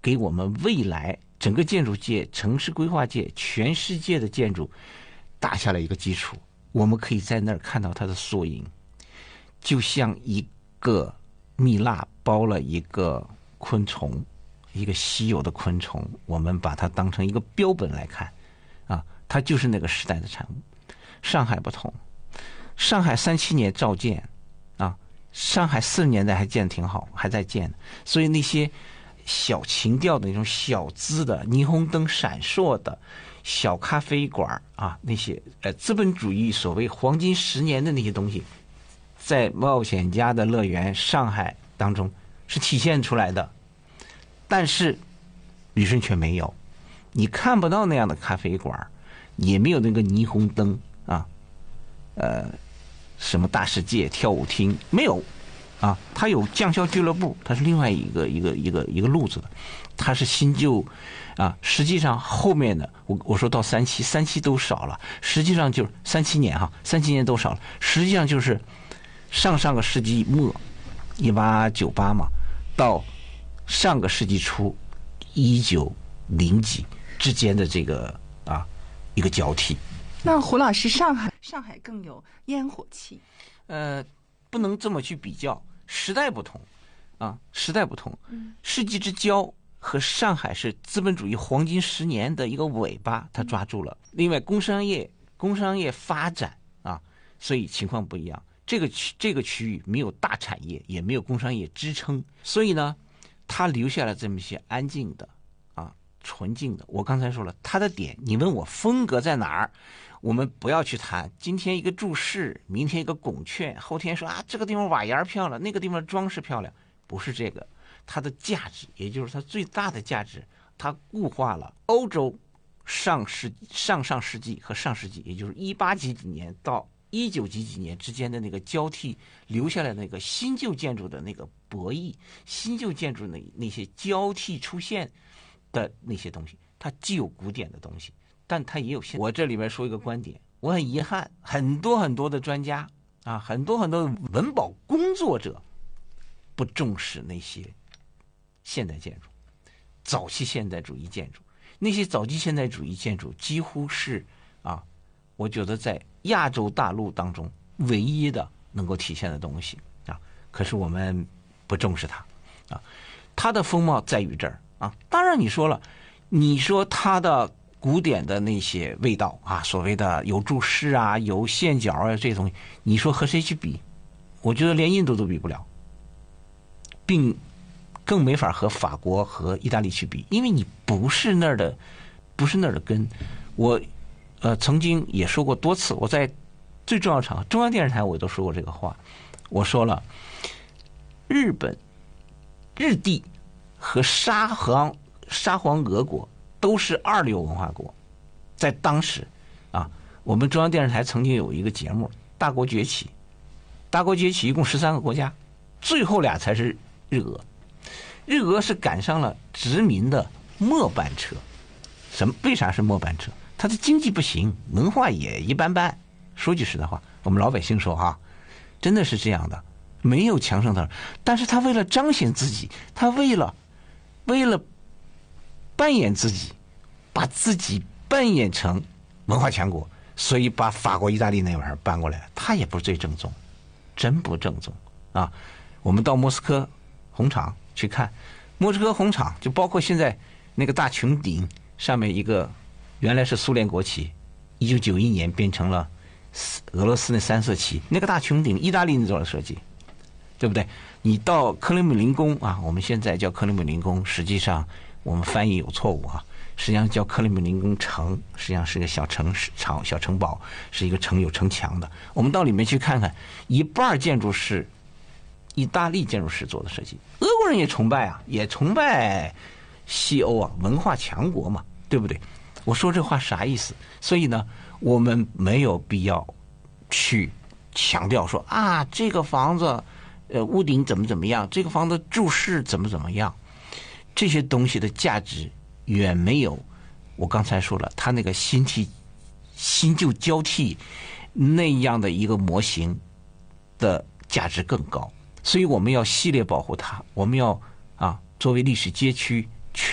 给我们未来整个建筑界、城市规划界、全世界的建筑打下了一个基础。我们可以在那儿看到它的缩影，就像一个蜜蜡包了一个昆虫，一个稀有的昆虫，我们把它当成一个标本来看啊，它就是那个时代的产物。上海不同，上海37年造建啊，上海40年代还建得挺好，还在建，所以那些小情调的那种小资的霓虹灯闪烁的小咖啡馆啊，那些资本主义所谓黄金10年的那些东西，在冒险家的乐园上海当中是体现出来的。但是旅顺却没有，你看不到那样的咖啡馆，也没有那个霓虹灯啊，什么大世界跳舞厅没有啊，它有将校俱乐部，它是另外一个路子的，它是新旧啊。实际上后面的我说到37都少了，实际上就是37年哈，37年都少了，实际上就是上个世纪末1898嘛，到上个世纪初1900几之间的这个一个交替。 那胡老师，上海更有烟火气。 不能这么去比较，时代不同啊，时代不同。世纪之交和上海是资本主义黄金10年的一个尾巴，它抓住了。另外，工商业发展啊，所以情况不一样。这个区域没有大产业，也没有工商业支撑，所以呢，它留下了这么些安静的纯净的。我刚才说了，它的点，你问我风格在哪儿，我们不要去谈。今天一个注释，明天一个拱券，后天说这个地方瓦檐漂亮，那个地方装饰漂亮，不是这个。它的价值，也就是它最大的价值，它固化了欧洲上世纪和上世纪，也就是18几年到19几年之间的那个交替，留下来那个新旧建筑的那个博弈，新旧建筑的那些交替出现的那些东西，它既有古典的东西，但它也有现。我这里面说一个观点，我很遗憾，很多的专家啊，很多的文保工作者不重视那些现代建筑，早期现代主义建筑。那些早期现代主义建筑几乎是我觉得在亚洲大陆当中唯一的能够体现的东西啊。可是我们不重视它啊，它的风貌在于这儿啊。当然你说了，你说它的古典的那些味道啊，所谓的有注释啊，有线角啊，这些东西，你说和谁去比？我觉得连印度都比不了，并更没法和法国和意大利去比，因为你不是那儿的根。我曾经也说过多次，我在最重要的场合，中央电视台我都说过这个话。我说了，日帝和沙皇俄国都是2流文化国，在当时我们中央电视台曾经有一个节目《大国崛起》，一共13个国家，最后俩才是日俄。日俄是赶上了殖民的末班车。为啥是末班车？它的经济不行，文化也一般般。说句实在话，我们老百姓说真的是这样的，没有强盛的。但是他为了彰显自己，他为了扮演自己，把自己扮演成文化强国，所以把法国、意大利那玩意儿搬过来了。他也不是最正宗，真不正宗啊！我们到莫斯科红场去看，莫斯科红场就包括现在那个大穹顶上面一个原来是苏联国旗，1991年变成了俄罗斯那3色旗，那个大穹顶意大利人做的设计，对不对？你到克里姆林宫我们现在叫克里姆林宫，实际上我们翻译有错误实际上叫克里姆林宫城，实际上是个小城堡，是一个城，有城墙的。我们到里面去看看，一半建筑是意大利建筑师做的设计。俄国人也崇拜西欧文化强国嘛，对不对？我说这话啥意思？所以呢，我们没有必要去强调说这个房子屋顶怎么样，这个房子注释怎么样，这些东西的价值远没有我刚才说了，它那个新旧交替那样的一个模型的价值更高。所以我们要系列保护它，我们要作为历史街区